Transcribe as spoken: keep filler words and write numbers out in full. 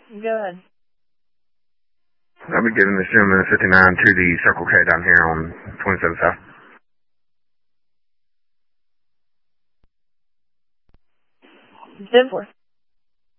Go ahead. I'll be giving this gentleman fifty-nine to the Circle K down here on twenty-seven South. ten four.